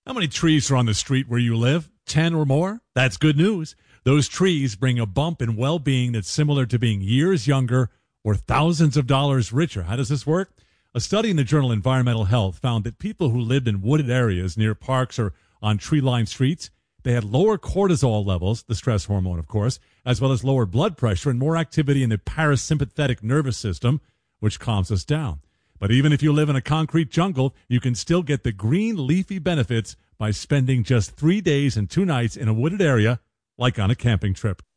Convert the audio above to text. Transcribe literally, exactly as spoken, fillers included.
How many trees are on the street where you live? Ten or more? That's good news. Those trees bring a bump in well-being that's similar to being years younger or thousands of dollars richer. How does this work? A study in the journal Environmental Health found that people who lived in wooded areas near parks or on tree-lined streets, they had lower cortisol levels, the stress hormone, of course, as well as lower blood pressure and more activity in the parasympathetic nervous system, which calms us down. But even if you live in a concrete jungle, you can still get the green leafy benefits by spending just three days and two nights in a wooded area, like on a camping trip.